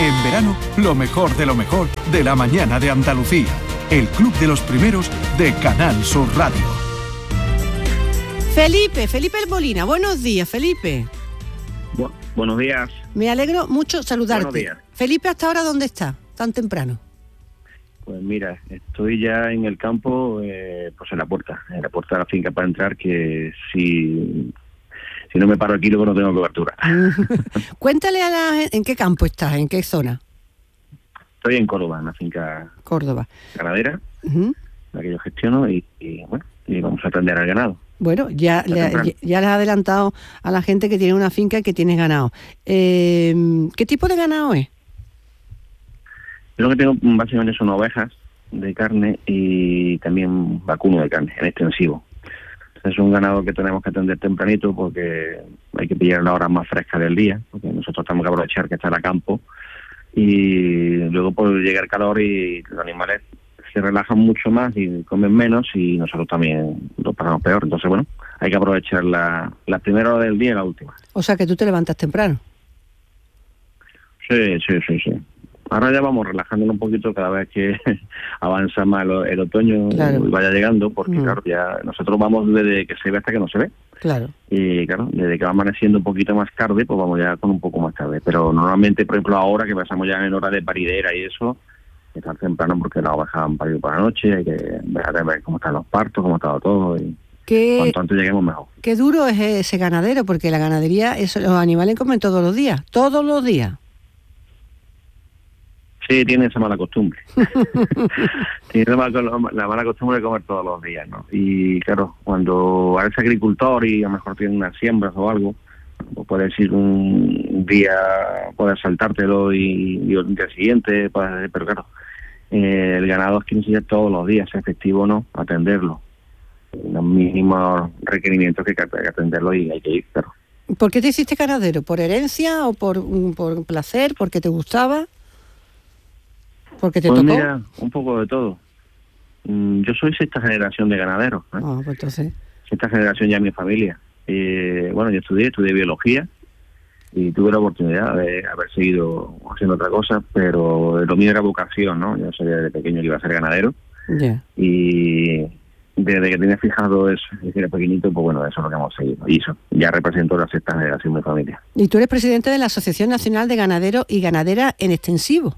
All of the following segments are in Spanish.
En verano, lo mejor de la mañana de Andalucía. El Club de los Primeros de Canal Sur Radio. Felipe el Molina. Buenos días, Felipe. Buenos días. Me alegro mucho saludarte. Buenos días. Felipe, ¿hasta ahora dónde está? Tan temprano. Pues mira, estoy ya en el campo, pues en la puerta de la finca para entrar, que si no me paro aquí luego no tengo cobertura. Cuéntale ¿en qué campo estás? ¿En qué zona? Estoy en Córdoba, en la finca Córdoba ganadera, la que yo gestiono, y vamos a atender al ganado. Bueno, ya le has adelantado a la gente que tiene una finca y que tienes ganado. ¿Qué tipo de ganado es? Lo que tengo básicamente son ovejas de carne y también vacuno de carne, en extensivo. Es un ganado que tenemos que atender tempranito porque hay que pillar la hora más fresca del día, porque nosotros tenemos que aprovechar que está a campo, y luego pues llega el calor y los animales se relajan mucho más y comen menos, y nosotros también lo pasamos peor. Entonces, bueno, hay que aprovechar la primera hora del día y la última. O sea que tú te levantas temprano. Sí. Ahora ya vamos relajándonos un poquito cada vez que avanza más el otoño, claro, y vaya llegando, porque claro, ya nosotros vamos desde que se ve hasta que no se ve. Claro. Y claro, desde que va amaneciendo un poquito más tarde, pues vamos ya con un poco más tarde. Pero normalmente, por ejemplo, ahora que pasamos ya en hora de paridera y eso, está temprano porque las ovejas han parido por la noche, hay que ver cómo están los partos, cómo está todo, y cuanto antes lleguemos mejor. Qué duro es ese ganadero, porque la ganadería, los animales comen todos los días. Sí, tiene esa mala costumbre. Tiene la mala costumbre de comer todos los días, ¿no? Y claro, cuando eres agricultor y a lo mejor tienes unas siembras o algo, pues puedes ir un día, puedes saltártelo y el día siguiente, pero claro, el ganado es que necesita todos los días, sea efectivo o no, atenderlo. Los mínimos requerimientos que hay que atenderlo y hay que ir, claro. ¿Por qué te hiciste ganadero? ¿Por herencia o por placer? ¿Porque te gustaba? ¿Porque te tocó? Mira, un poco de todo. Yo soy sexta generación de ganaderos. Pues entonces... Sexta generación ya en mi familia. Yo estudié biología y tuve la oportunidad de haber seguido haciendo otra cosa, pero lo mío era vocación, ¿no? Yo sabía desde pequeño que iba a ser ganadero. Yeah. Y desde que tenía fijado eso, desde que era pequeñito, pues bueno, eso es lo que hemos seguido. Y eso, ya represento la sexta generación de mi familia. Y tú eres presidente de la Asociación Nacional de Ganaderos y Ganaderas en Extensivo.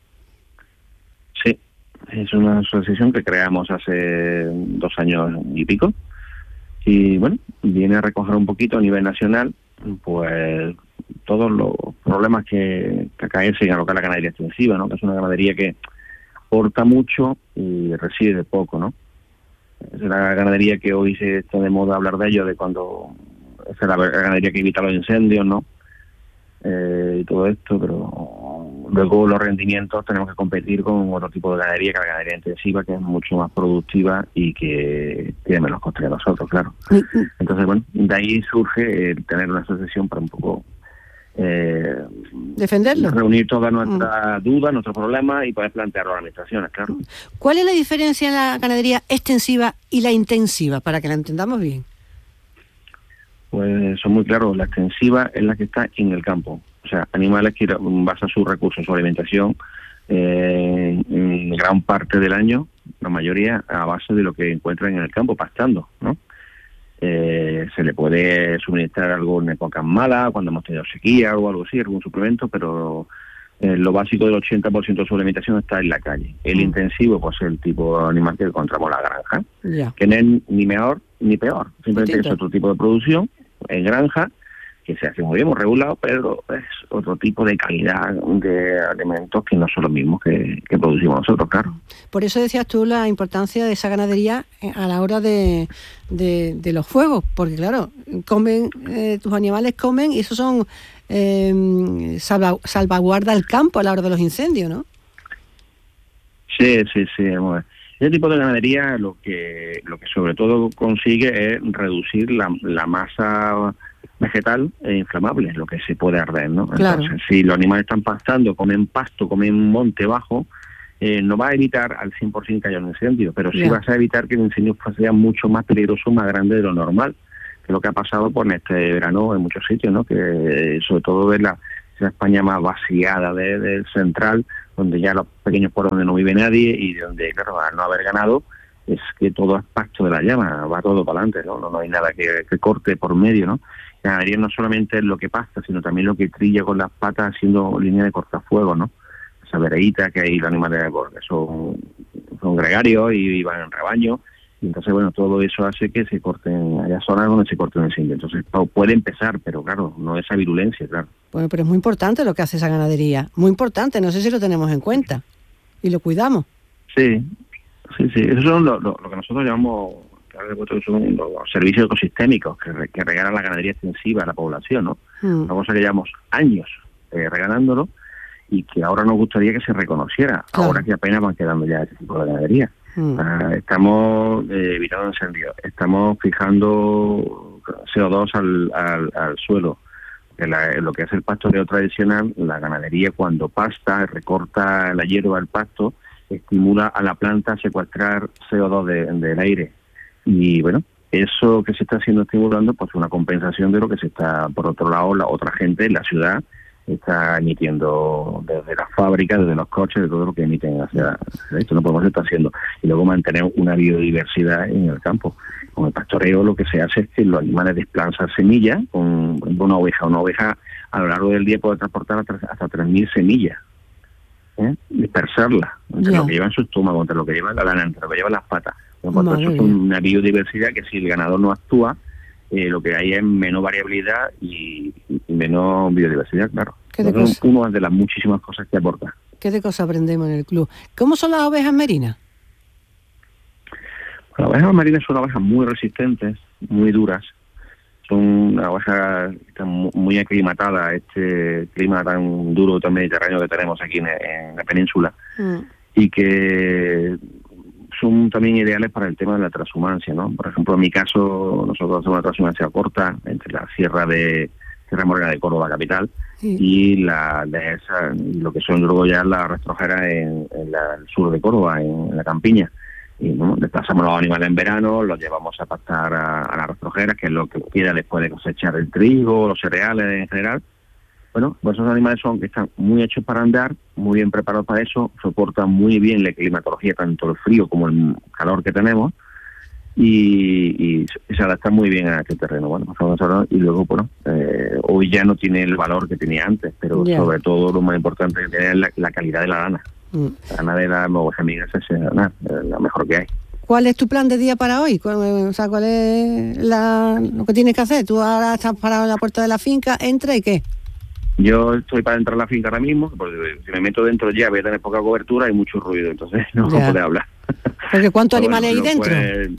Sí, es una asociación que creamos hace 2 años y pico, y bueno, viene a recoger un poquito a nivel nacional pues todos los problemas que acaecen a lo que es la ganadería extensiva, ¿no? Que es una ganadería que aporta mucho y recibe poco, ¿no? Es la ganadería que hoy se está de moda hablar de ello, de cuando es la ganadería que evita los incendios, ¿no? Y todo esto, pero luego los rendimientos tenemos que competir con otro tipo de ganadería, que la ganadería intensiva, que es mucho más productiva y que tiene menos costes que nosotros, claro. Entonces, bueno, de ahí surge el tener una asociación para un poco defenderlo, reunir todas nuestras dudas, nuestros problemas y poder plantearlo a las administraciones, claro. ¿Cuál es la diferencia en la ganadería extensiva y la intensiva, para que la entendamos bien? Pues son muy claros. La extensiva es la que está en el campo, o sea, animales que basan sus recursos, su alimentación, en gran parte del año, la mayoría a base de lo que encuentran en el campo, pastando, ¿no? Se le puede suministrar algo en épocas malas, cuando hemos tenido sequía o algo así, algún suplemento, pero lo básico del 80% de su alimentación está en la calle. El intensivo, pues es el tipo de animal que encontramos en la granja, que no es ni mejor ni peor, simplemente es otro tipo de producción en granja, que se hace muy bien, muy regulado, pero es otro tipo de calidad de alimentos que no son los mismos que producimos nosotros, claro. Por eso decías tú la importancia de esa ganadería a la hora de los fuegos, porque claro, comen, tus animales comen y eso son salvaguarda el campo a la hora de los incendios, ¿no? Sí. Ese tipo de ganadería lo que sobre todo consigue es reducir la masa vegetal e inflamable, lo que se puede arder, ¿no? Claro. Entonces, si los animales están pastando, comen pasto, comen monte bajo, no va a evitar al 100% que haya un incendio, pero sí vas a evitar que el incendio sea mucho más peligroso, más grande de lo normal, que es lo que ha pasado por este verano en muchos sitios, ¿no? Que sobre todo es esa España más vaciada del central, donde ya los pequeños pueblos donde no vive nadie y donde, claro, al no haber ganado, es que todo es pasto de la llama, va todo para adelante, no hay nada que corte por medio, ¿no? La ganadería no solamente es lo que pasta, sino también lo que trilla con las patas haciendo línea de cortafuegos, ¿no? Esa vereíta que hay los animales porque son gregarios y van en rebaño, y entonces, bueno, todo eso hace que se corten, haya zonas donde se corten el incendio. Entonces puede empezar, pero claro, no esa virulencia, claro. Bueno, pero es muy importante lo que hace esa ganadería, muy importante, no sé si lo tenemos en cuenta y lo cuidamos. Sí, esos son lo que nosotros llamamos, son los servicios ecosistémicos que regalan la ganadería extensiva a la población, ¿no? Una cosa que llevamos años regalándolo y que ahora nos gustaría que se reconociera, claro. Ahora que apenas van quedando ya ese tipo de ganadería. Estamos evitando incendios, estamos fijando CO2 al suelo. Lo que es el pastoreo tradicional, la ganadería cuando pasta, recorta la hierba del pasto, estimula a la planta a secuestrar CO2 del aire. Y bueno, eso que se está haciendo estimulando, pues una compensación de lo que se está, por otro lado, la otra gente en la ciudad está emitiendo desde las fábricas, desde los coches, de todo lo que emiten hacia esto. No podemos estar haciendo. Y luego mantener una biodiversidad en el campo. Con el pastoreo lo que se hace es que los animales desplazan semillas con una oveja. Una oveja a lo largo del día puede transportar hasta 3.000 semillas. Dispersarlas entre lo que lleva en su estómago, entre lo que lleva la lana, entre lo que lleva las patas. Bueno, pues eso es una biodiversidad que si el ganador no actúa, lo que hay es menos variabilidad y menos biodiversidad, claro. Es una de las muchísimas cosas que aporta. ¿Qué de cosas aprendemos en el club? ¿Cómo son las ovejas merinas? Las ovejas merinas son ovejas muy resistentes, muy duras. Son una oveja que están muy aclimatadas a este clima tan duro, tan mediterráneo que tenemos aquí en la península. Y que son también ideales para el tema de la transhumancia, ¿no? Por ejemplo, en mi caso, nosotros hacemos una transhumancia corta entre la Sierra Morena de Córdoba capital y lo que son luego ya las rastrojeras en el sur de Córdoba, en la campiña. Y ¿no? Desplazamos los animales en verano, los llevamos a pastar a las rastrojeras, que es lo que queda después de cosechar el trigo, los cereales en general. Bueno, pues esos animales que están muy hechos para andar, muy bien preparados para eso, soportan muy bien la climatología, tanto el frío como el calor que tenemos, y se adaptan muy bien a este terreno. Bueno, y luego, bueno, hoy ya no tiene el valor que tenía antes, pero sobre todo lo más importante que tiene es la calidad de la lana. La lana de las ovejas merinas es la mejor que hay. ¿Cuál es tu plan de día para hoy? O sea, ¿cuál es lo que tienes que hacer? Tú ahora estás parado en la puerta de la finca, ¿entra y qué? Yo estoy para entrar a la finca ahora mismo, porque si me meto dentro ya voy a tener poca cobertura y mucho ruido, entonces no puedo hablar. Porque ¿cuántos animales hay dentro?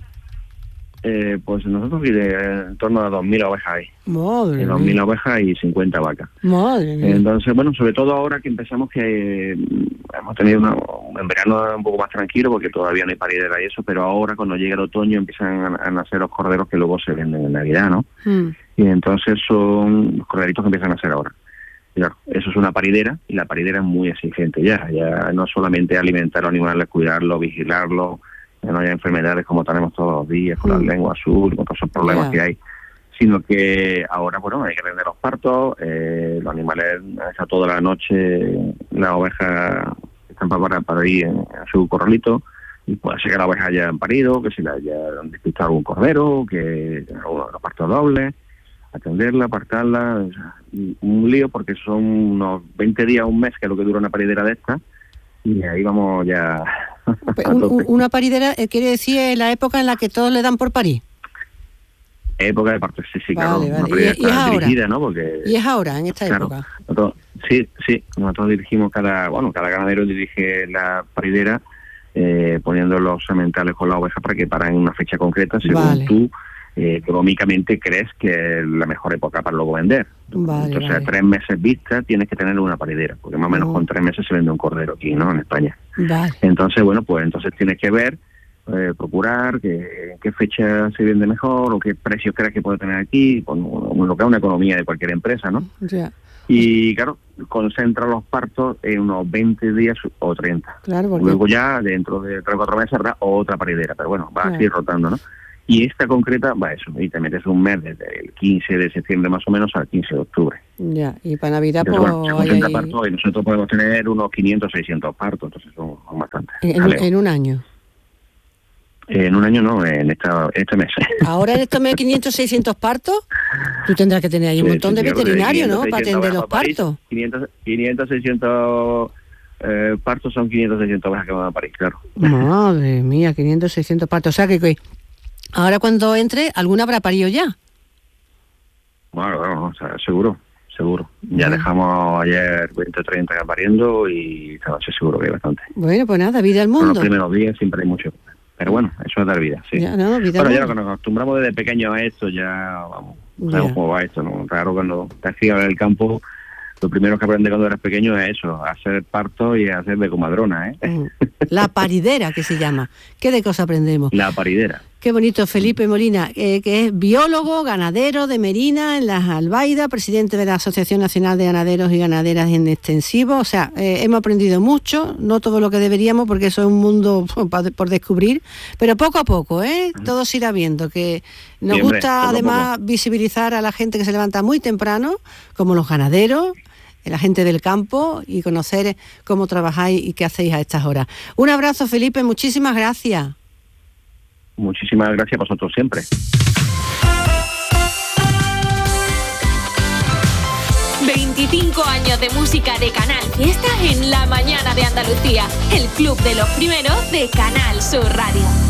Pues nosotros en torno a 2.000 ovejas hay. Madre mía. 2.000 ovejas y 50 vacas. Madre mía. Entonces, bueno, sobre todo ahora que empezamos que hemos tenido en verano un poco más tranquilo porque todavía no hay paridera y eso, pero ahora cuando llega el otoño empiezan a nacer los corderos que luego se venden en Navidad, ¿no? Y entonces son los corderitos que empiezan a nacer ahora. Claro, eso es una paridera y la paridera es muy exigente ya no solamente alimentar a los animales, cuidarlos, vigilarlos, ya no hay enfermedades como tenemos todos los días con la lengua azul, con todos esos problemas que hay, sino que ahora, bueno, hay que atender los partos, los animales hasta toda la noche, las ovejas están para ir en su corralito, y puede ser que la oveja haya parido, que se le haya despistado algún cordero, que los partos dobles, atenderla, apartarla, un lío porque son unos 20 días, un mes, que es lo que dura una paridera de esta, y ahí vamos ya. Una paridera quiere decir la época en la que todos le dan por parir. Época de parto, sí, claro. Vale. Una paridera ¿Y es ahora? Dirigida, ¿no? Porque, ¿Y es ahora, en esta época? Nosotros dirigimos cada ganadero dirige la paridera poniendo los sementales con la oveja para que paran en una fecha concreta según tú económicamente crees que es la mejor época para luego vender. Entonces, a 3 meses vista tienes que tener una paridera, porque más o menos con 3 meses se vende un cordero aquí, ¿no? En España. Entonces, bueno, pues entonces tienes que ver, procurar qué fecha se vende mejor o qué precios crees que puede tener aquí, con lo que es una economía de cualquier empresa, ¿no? Y claro, concentra los partos en unos 20 días o 30. Claro, porque... Luego ya, dentro de 3 o 4 meses, habrá otra paridera, pero bueno, va así rotando, ¿no? Y esta concreta va eso, y te metes un mes desde el 15 de septiembre más o menos al 15 de octubre. Ya, y para Navidad entonces, pues... bueno, 80 partos y nosotros podemos tener unos 500, 600 partos, entonces son bastantes. En un año. En un año no, en este mes. Ahora en este mes 500, 600 partos, tú tendrás que tener ahí un montón de veterinarios, ¿no? Para atender los partos. 500, 600 partos son 500, 600 ovejas que van a parir, claro. Madre mía, 500, 600 partos. O sea que ahora cuando entre, ¿alguna habrá parido ya? Bueno, o sea, seguro. Ya dejamos ayer 20 o 30 pariendo y estaba seguro que hay bastante. Bueno, pues nada, vida al mundo. En los primeros días siempre hay mucho. Pero bueno, eso es dar vida, sí. Ya, no, vida bueno, ya lo que nos acostumbramos desde pequeños a esto, ya vamos, sabemos cómo va esto, ¿no? Claro, cuando te has criado en el campo, lo primero que aprendes cuando eres pequeño es eso, a hacer parto y a hacer de comadrona, ¿eh? La paridera, que se llama. ¿Qué de cosa aprendemos? La paridera. Qué bonito, Felipe Molina, que es biólogo, ganadero de Merina, en las Albaidas, presidente de la Asociación Nacional de Ganaderos y Ganaderas en Extensivo. O sea, hemos aprendido mucho, no todo lo que deberíamos, porque eso es un mundo por descubrir, pero poco a poco, todo se irá viendo, que nos gusta además visibilizar a la gente que se levanta muy temprano, como los ganaderos, la gente del campo, y conocer cómo trabajáis y qué hacéis a estas horas. Un abrazo, Felipe, muchísimas gracias. Muchísimas gracias a vosotros siempre. 25 años de música de Canal Fiesta en la mañana de Andalucía. El club de los primeros de Canal Sur Radio.